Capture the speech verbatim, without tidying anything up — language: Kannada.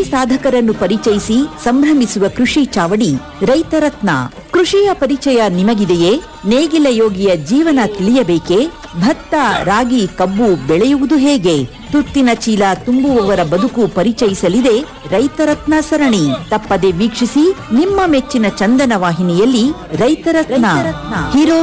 ಸಾಧಕರನ್ನು ಪರಿಚಯಿಸಿ ಸಂಭ್ರಮಿಸುವ ಕೃಷಿ ಚಾವಡಿ ರೈತರತ್ನ. ಕೃಷಿಯ ಪರಿಚಯ ನಿಮಗಿದೆಯೇ? ನೇಗಿಲ ಯೋಗಿಯ ಜೀವನ ತಿಳಿಯಬೇಕೇ? ಭತ್ತ, ರಾಗಿ, ಕಬ್ಬು ಬೆಳೆಯುವುದು ಹೇಗೆ? ತುತ್ತಿನ ಚೀಲ ತುಂಬುವವರ ಬದುಕು ಪರಿಚಯಿಸಲಿದೆ ರೈತರತ್ನ ಸರಣಿ. ತಪ್ಪದೆ ವೀಕ್ಷಿಸಿ ನಿಮ್ಮ ಮೆಚ್ಚಿನ ಚಂದನ ವಾಹಿನಿಯಲ್ಲಿ ರೈತರತ್ನ. ಹೀರೋ